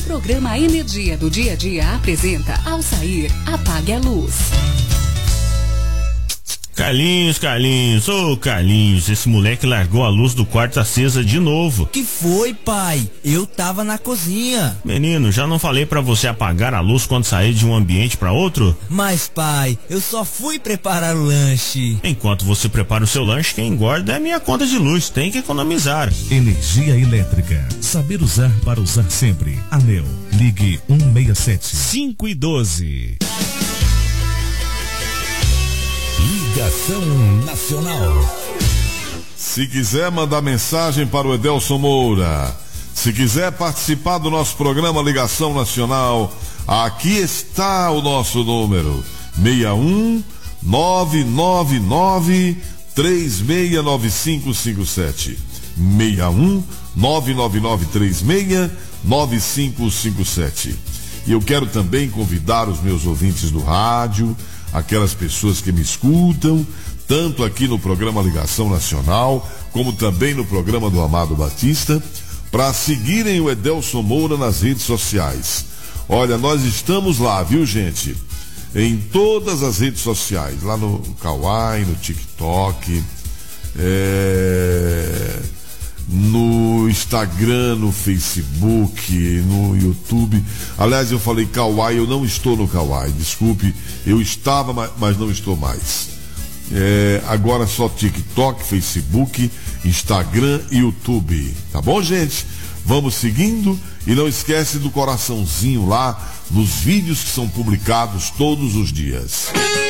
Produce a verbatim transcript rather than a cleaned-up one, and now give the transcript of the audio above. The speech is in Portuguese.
O programa Energia do Dia a Dia apresenta: ao sair, apague a luz. Carlinhos, Carlinhos, ô Carlinhos, esse moleque largou a luz do quarto acesa de novo. Que foi, pai? Eu tava na cozinha. Menino, já não falei pra você apagar a luz quando sair de um ambiente pra outro? Mas, pai, eu só fui preparar o lanche. Enquanto você prepara o seu lanche, quem engorda é minha conta de luz, tem que economizar. Energia elétrica, saber usar para usar sempre. Anel, ligue um seis sete, cinco e doze. Ligação Nacional. Se quiser mandar mensagem para o Edelson Moura, se quiser participar do nosso programa Ligação Nacional, aqui está o nosso número: seis um nove nove nove três seis nove cinco cinco sete. seis um nove nove nove três seis nove cinco cinco sete. E eu quero também convidar os meus ouvintes do rádio, aquelas pessoas que me escutam, tanto aqui no programa Ligação Nacional, como também no programa do Amado Batista, para seguirem o Edelson Moura nas redes sociais. Olha, nós estamos lá, viu, gente? Em todas as redes sociais, lá no Kawaii, no TikTok, é... no Instagram, no Facebook, no YouTube. Aliás, eu falei Kawaii, eu não estou no Kawaii, desculpe, eu estava, mas não estou mais. É, agora só TikTok, Facebook, Instagram e YouTube. Tá bom, gente? Vamos seguindo e não esquece do coraçãozinho lá nos vídeos que são publicados todos os dias.